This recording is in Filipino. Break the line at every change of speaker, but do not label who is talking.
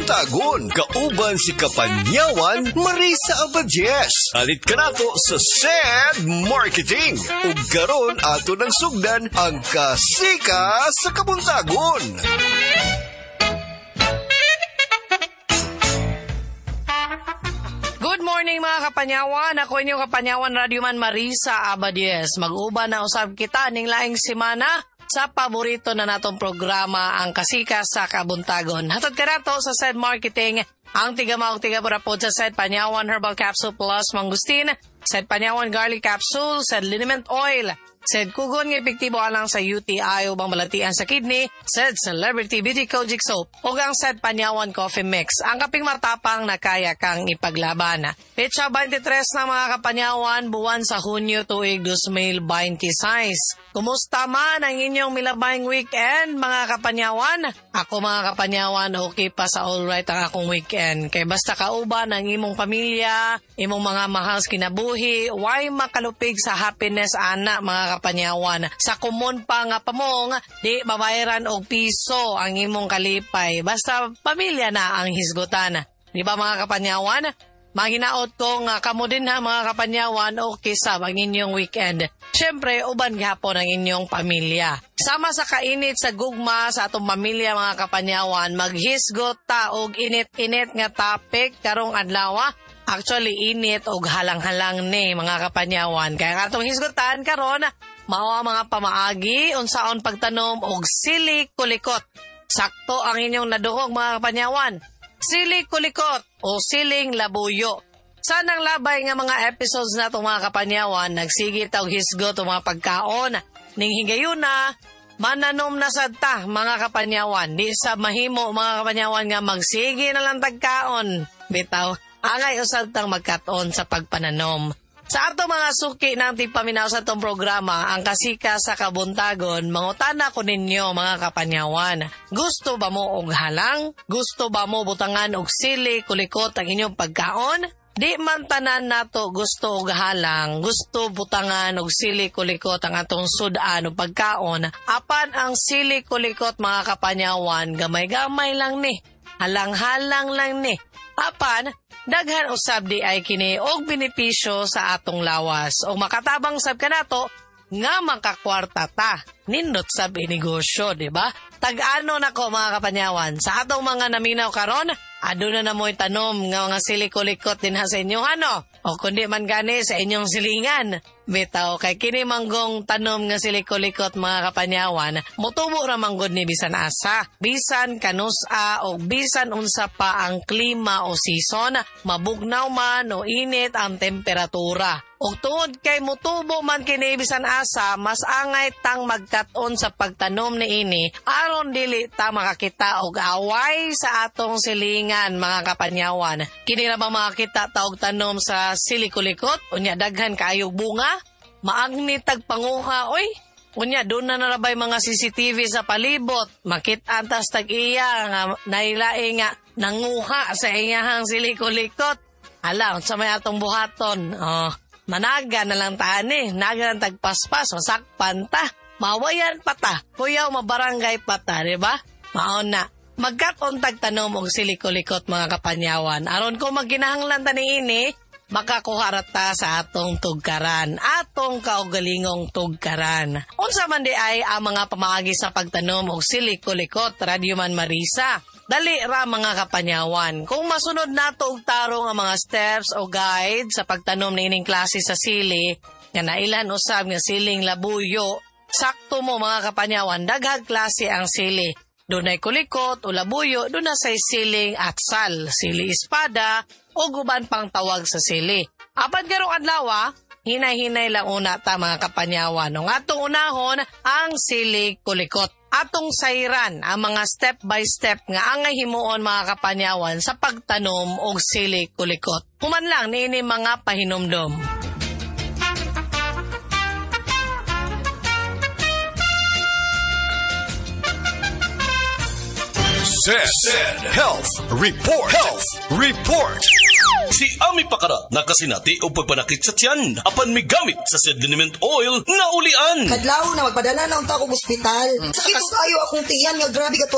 Kabuntagon, kauban si Kapanyawan Marisa Abadies. Alit ka nato sa SED Marketing. Ug karon ato ng sugdan ang kasika sa Kabuntagon.
Good morning mga Kapanyawan. Ako inyong Kapanyawan Radyoman Marisa Abadies. Mag-uban na usab kita ning laing semana sa paborito na natong programa, ang kasika sa Kabuntagon. Hatod ka nato sa SED Marketing, ang tigamawag tigaburapod sa SED Panyawan Herbal Capsule Plus Mangustin, SED Panyawan Garlic Capsule, SED Liniment Oil, SED Kugon nga epektibo alang sa UTI o bang balatian sa kidney, SED Celebrity Beauty Kojic Soap, o ang SED Panyawan Coffee Mix. Ang kaping martapang na kaya kang ipaglaban. Petsa 23 na mga Kapanyawan, buwan sa Hunyo tuig 2026. Kumusta man ang inyong milabayng weekend mga Kapanyawan? Ako mga Kapanyawan, okay pa sa alright ang akong weekend. Kaya basta kauban ang imong pamilya, imong mga mahal kinabuhi, why makalupig sa happiness ana mga Kapanyawan. Sa kumon pa nga pamong, di babayaran og piso ang imong kalipay. Basta pamilya na ang hisgutan. Di ba mga Kapanyawan? Maginaot ko nga kamo din ha mga Kapanyawan, okay sab ang inyong weekend. Siyempre, uban gihapon ang inyong pamilya. Sama sa kainit sa gugma sa atong pamilya mga Kapanyawan, maghisgot ta og init-init nga topic karong adlaw. Actually, init og halang-halang ni mga Kapanyawan. Kaya atong hisgotan karon, mao mga pamaagi unsaon pagtanom og sili kulikot. Sakto ang inyong naduhog mga Kapanyawan. Sili kulikot o siling labuyo. Sanang labay nga mga episodes na itong mga Kapanyawan, nagsigit og hisgot o mga pagkaon. Ning hingayuna, mananom na sadta mga Kapanyawan. Di sa mahimo mga Kapanyawan nga magsige na lang tagkaon. Bitaw, angay usad tang magkaton sa pagpananom. Sa ato mga suki ng tigpaminaw sa itong programa, ang kasika sa Kabuntagon, mangutana ko ninyo mga Kapanyawan. Gusto ba mo og halang? Gusto ba mo butangan og sili kulikot ang inyong pagkaon? Di man tanan nato gusto og halang, gusto butangan og sili kulikot ang atong sudan o pagkaon. Apan ang sili kulikot mga Kapanyawan, gamay-gamay lang ni. Halang-halang lang ni. Apan, daghan usab di ay kini og benepisyo sa atong lawas. O makatabang sab kanato nga makakwarta ta. Nindot sab inegosyo, di ba? Tag-ano nako mga Kapanyawan, sa atong mga naminaw karon, aduna na mo'y tanom nga mga silikulikot din ha sa inyo ano? O kundi man gani sa inyong silingan. Bitaw, kay kini manggong tanom nga silikulikot mga Kapanyawan, mutubo ra manggod ni bisan asa. Bisan kanusa o bisan unsa pa ang klima o season, mabugnaw man o init ang temperatura. O tungod kay mutubo man kini bisan asa, mas angay tang magkat-on sa pagtanom ni ini, aron dili ta makakita og away sa atong silingan mga Kapanyawan. Kini na ba makakita ta og tanom sa silikulikot? Unya daghan kaayo bunga, maagni tagpanguha, oy. Unya doon na narabay mga CCTV sa palibot, makit-an tas tag-iya nga nailai nga nanguha sa iyahang silikulikot. Ala, unsa may atong buhaton? Managa na lang tani, naga ng tagpaspas, masakpan ta, mawayan pa ta, kuyaw mabarangay pa ta, diba? Maon na, magkaton tagtanom og silikulikot mga Kapanyawan. Aron ko magginahanglan ta ni ini, makakuharat ta sa atong tugkaran, atong kaugalingong tugkaran. Unsa man di ay ang mga pamaagi sa pagtanom og silikulikot, Radyoman Marisa. Dali ra mga Kapanyawan. Kung masunod nato og tarong ang mga steps o guide sa pagtanom ni ining klase sa sili, nga nailan usab nga siling labuyo, sakto mo mga Kapanyawan, daghang klase ang sili. Dunay kulikot o labuyo, duna say siling atsal, sili espada, o guban pang tawag sa sili. Apan karong adlaw, hinay-hinay lang una ta mga Kapanyawan. Nung atong unahon, ang sili kulikot. Atong sayran ang mga step by step nga angay himuon mga Kapanyawan sa pagtanom og sili kulikot. Human lang niini mga pahinumdom.
SED Health Report. Health Report.
Si Ami Pakara nakasinati o pagpanakit sa tiyan apan may gamit sa SED Liniment Oil na ulian.
Kadlaw na magpadala na unta akong ospital. Sakit kayo akong tiyan nga grabe ka